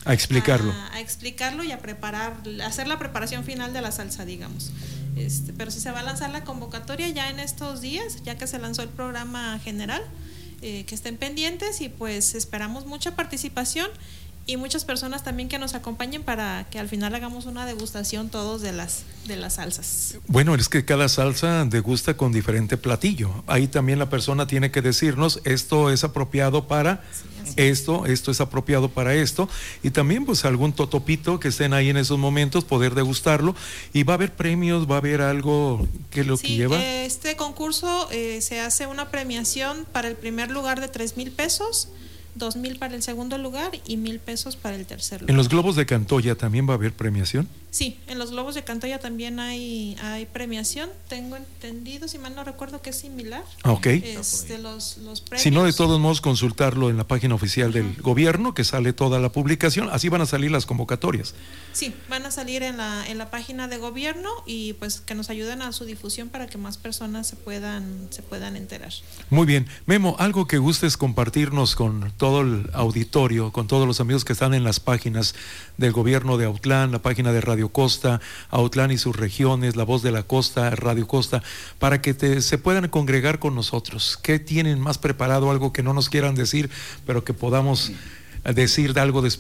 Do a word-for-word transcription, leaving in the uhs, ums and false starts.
a explicarlo. A, a explicarlo y a preparar, a hacer la preparación final de la salsa, digamos. Este, pero sí se va a lanzar la convocatoria ya en estos días, ya que se lanzó el programa general, eh, que estén pendientes y pues esperamos mucha participación y muchas personas también que nos acompañen para que al final hagamos una degustación todos de las de las salsas. Bueno, es que cada salsa degusta con diferente platillo. Ahí también la persona tiene que decirnos esto es apropiado para sí, esto, esto es apropiado para esto, y también pues algún totopito que estén ahí en esos momentos, poder degustarlo, y va a haber premios, va a haber algo que lo sí, que lleva. Este concurso eh, se hace una premiación para el primer lugar de tres mil pesos, dos mil para el segundo lugar y mil pesos para el tercer lugar. ¿En los globos de Cantoya también va a haber premiación? Sí, en los globos de Cantoya también hay, hay premiación, tengo entendido, si mal no recuerdo, que es similar. Ok. Este, los, los premios. Si no, de todos modos, consultarlo en la página oficial del uh-huh. gobierno, que sale toda la publicación, así van a salir las convocatorias. Sí, van a salir en la, en la página de gobierno y pues que nos ayuden a su difusión para que más personas se puedan, se puedan enterar. Muy bien. Memo, algo que gustes compartirnos con todo el auditorio, con todos los amigos que están en las páginas del gobierno de Autlán, la página de Radio Costa, Autlán y sus regiones, La Voz de la Costa, Radio Costa, para que te, se puedan congregar con nosotros. ¿Qué tienen más preparado? Algo que no nos quieran decir, pero que podamos decir de algo después.